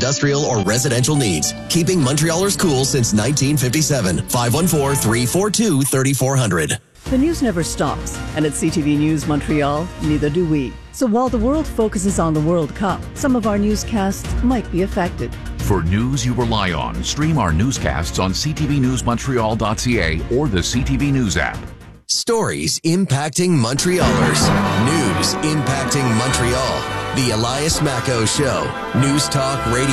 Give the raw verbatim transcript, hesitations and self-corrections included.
industrial, or residential needs. Keeping Montrealers cool since nineteen fifty-seven. five one four, three four two, three four zero zero. The news never stops, and at C T V News Montreal, neither do we. So while the world focuses on the World Cup, some of our newscasts might be affected. For news you rely on, stream our newscasts on c t v news montreal dot c a or the C T V News app. Stories impacting Montrealers. News impacting Montreal. The Elias Macco Show. News Talk Radio.